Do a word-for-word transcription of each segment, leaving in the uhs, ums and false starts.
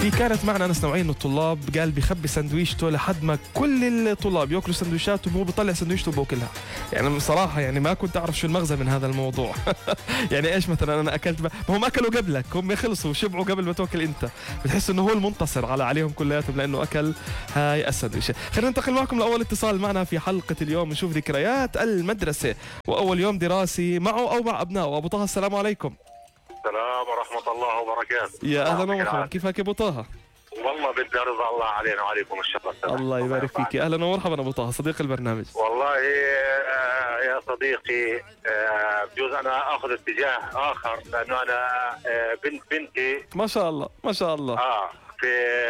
في كانت معنا ناس نوعين من الطلاب قال بيخبي سندويشته لحد ما كل الطلاب ياكلوا سندويشاته وهو بيطلع سندويشته وباكلها. يعني بصراحه يعني ما كنت اعرف شو المغزى من هذا الموضوع. يعني ايش مثلا انا اكلت ما هم اكلوا قبلك، هم خلصوا وشبعوا قبل ما تاكل انت، بتحس انه هو المنتصر على عليهم كلياتهم لانه اكل هاي السندويشه. خلينا ننتقل معكم لاول اتصال معنا في حلقه اليوم، نشوف ذكريات المدرسه واول يوم دراسي معه او مع ابنائه. ابو طه السلام عليكم. السلام ورحمة الله وبركاته. يا اهلا ومرحبا، كيفك يا ابو طه؟ والله بدي رضا الله علينا وعليكم الشر. الله يبارك فيك، يا اهلا ومرحبا ابو طه صديق البرنامج. والله يا صديقي بجوز انا اخذ اتجاه اخر لانه انا بنت بنتي ما شاء الله ما شاء الله اه في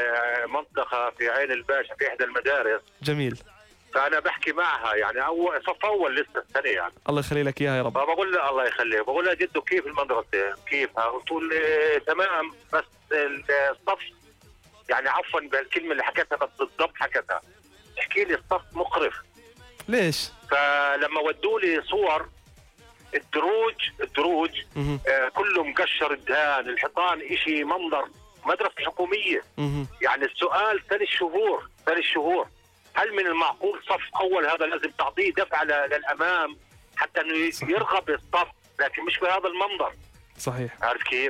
منطقة في عين الباشا في احدى المدارس. جميل. فانا بحكي معها يعني اول صف اول لسه السنه يعني. الله يخلي لك اياها يا رب. فبقول لها الله يخليها، بقول لها جدو كيف المدرسه كيفها؟ وتقول لي تمام بس الصف يعني عفوا بالكلمه اللي حكتها بس بالضبط حكتها، احكي لي الصف مقرف. ليش؟ فلما ودوا لي صور الدروج الدروج آه كله مقشر الدهان، الحيطان اشي منظر مدرسه حكوميه. مه. يعني السؤال ثلاث شهور ثلاث شهور هل من المعقول صف اول هذا لازم تعطيه دفعه للامام حتى انه يرغب الصف، لكن مش بهذا المنظر. صحيح. عارف كيف؟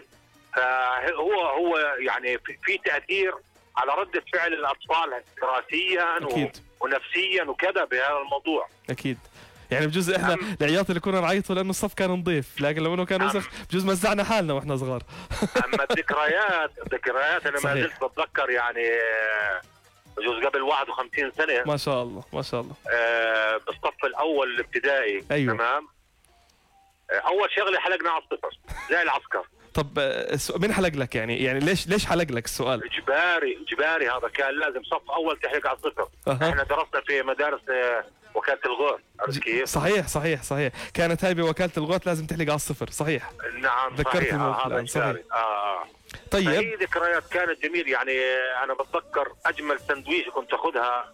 فهو هو يعني في تاثير على رده فعل الاطفال دراسيا أكيد. ونفسيا وكذا بهذا الموضوع. اكيد. يعني بجوز احنا أم العياط اللي كنا نعيطوا لانه الصف كان نظيف، لكن لو انه كان وسخ بجوز مزعنا حالنا واحنا صغار. اما الذكريات الذكريات انا ما زلت بتذكر يعني بجوز قبل واحد وخمسين سنه. ما شاء الله ما شاء الله. آه بالصف الاول الابتدائي. أيوة. تمام. آه اول شغله حلقنا على الصفر زي العسكر. طب مين حلق لك يعني يعني ليش ليش حلق لك السؤال؟ اجباري اجباري هذا كان لازم صف اول تحلق على الصفر. أه. احنا درسنا في مدارس وكاله الغوث. عرفت كيف؟ صحيح صحيح صحيح، كانت هاي بوكاله الغوث لازم تحلق على الصفر. صحيح. نعم ذكرت صحيح. هذا صحيح. اه طيب هي ذكريات كانت جميل. يعني انا بتذكر اجمل سندويش كنت اخذها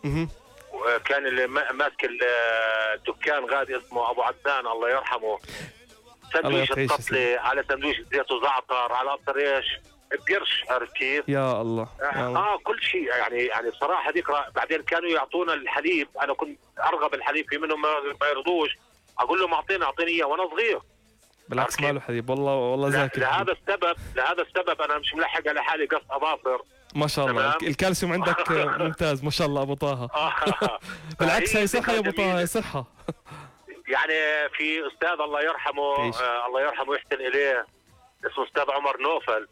كان اللي ماسك الدكان غادي اسمه ابو عدنان الله يرحمه. سندويش الطبلة على سندويش زيت وزعتر على ابصر ايش بقرش. عرفت كيف؟ يا الله. يا الله. اه كل شيء يعني يعني بصراحه ذكرى. بعدين كانوا يعطونا الحليب، انا كنت ارغب الحليب في منهم ما يرضوش، اقول لهم اعطيني اعطيني اياه وانا صغير. بالعكس ماله حليب والله والله ذاكر. لهذا السبب لهذا السبب انا مش ملحق على حالي قص اظافر. ما شاء الله. الكالسيوم عندك ممتاز ما شاء الله ابو طه. بالعكس هي صحه يا ابو طه، هي صحه. يعني في استاذ الله يرحمه آه الله يرحمه ويحسن اليه اسمه استاذ عمر نوفل.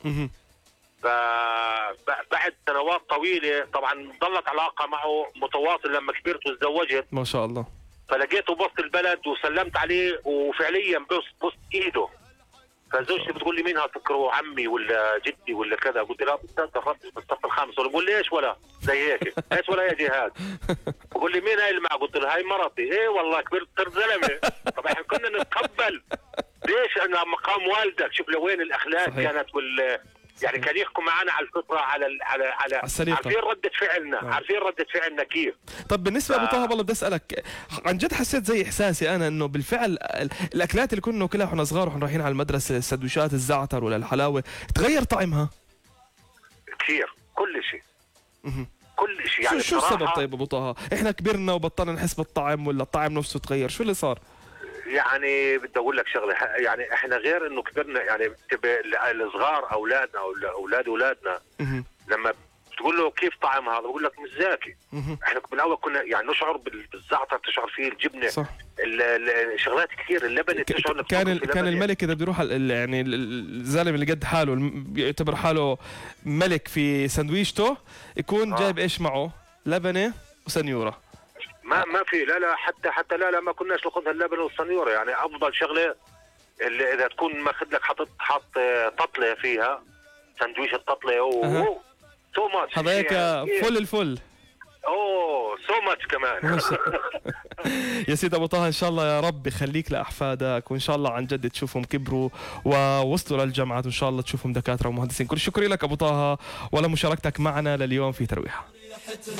فبعد سنوات طويله طبعا ظلت علاقه معه متواصل لما كبرت وتزوجت. ما شاء الله. فلقيته بوسط البلد وسلمت عليه وفعليا بوسط بوسط ايده. فزوجتي بتقول لي مين هتفكره عمي ولا جدي ولا كذا؟ قلت لها استاذ دخلت بالصف الخامس. بقول لي ايش ولا زي هيك ايش ولا يا جهاد؟ بقول لي مين هاي اللي معك؟ قلت له هاي مرتي. ايه والله كبرت صرت زلمه. طب احنا كنا نتقبل ليش؟ انا مقام والدك شوف لوين الاخلاق. صحيح. كانت وال يعني كان يحكوا معنا على الفطره على ال على على عارفين رده فعلنا. آه. عارفين رده فعلنا كيف. طب بالنسبه ابو طه والله بدي اسالك عن جد، حسيت زي احساسي انا انه بالفعل الاكلات اللي كنا ناكلها واحنا صغار واحنا رايحين على المدرسه، السندويشات الزعتر ولا الحلاوه، تغير طعمها كثير كل شيء. كل شيء يعني. شو السبب طيب ابو طه؟ احنا كبرنا وبطلنا نحس بالطعم ولا الطعم نفسه تغير؟ شو اللي صار؟ يعني بدي اقول لك شغله، يعني احنا غير انه كبرنا يعني الصغار اولادنا او اولاد اولادنا لما بتقول له كيف طعم هذا بقول لك مش زاكي. احنا بالاول كنا يعني نشعر بالزعتر، تشعر فيه الجبنه. صح. الشغلات كثير، اللبن تشعر كان كان الملك اذا بيروح يعني الزلمه اللي قد حاله بيعتبر حاله ملك في سندويشته يكون جايب آه. ايش معه؟ لبنه وسنيوره. ما ما في لا لا حتى حتى لا لا ما كناش ناخذها اللبن والسنيوره. يعني افضل شغله اللي اذا تكون ماخذ لك حاطط حاط ططله فيها سندويش الططله. اوه سو ماتش هذاك فل الفل. اوه سو ماتش كمان. يا سيدي ابو طه ان شاء الله يا رب يخليك لاحفادك، وان شاء الله عن جد تشوفهم كبروا ووصلوا للجامعات، وان شاء الله تشوفهم دكاتره ومهندسين. كل الشكر لك ابو طه ولمشاركتك معنا لليوم في ترويحه.